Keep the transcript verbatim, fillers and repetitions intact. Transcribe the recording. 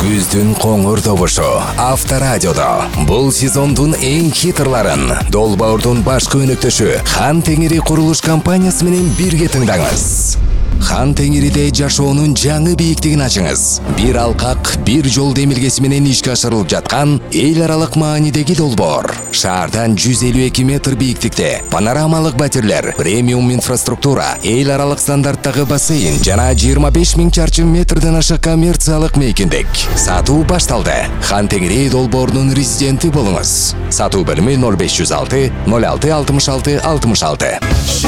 Күздүн коңур добушу Авторадиодо. Бул сезондун эң хитрларын Долбоордун башкы өнөктөшү Хан Теңири курулуш компаниясы менен бирге тыңдаңыз. Хан Теңириде жашоонун жаңы бийиктигин ачыңыз. Бир алкак, бир жол демилгеси менен ишке ашырылып жаткан эл аралык маанидеги долбоор. Шаардан жүз элүү эки метр бийиктикте панорамалык батирлер, премиум инфраструктура, эл аралык стандарттагы бассейн жана жыйырма беш миң чарчы метрден ашык коммерциялык мейкиндик. Сатуу башталды. Хан Теңири долбоорунун резиденти болуңуз. Сатуу бөлүмү ноль беш жүз алты ноль алты алтымыш алты алтымыш алты.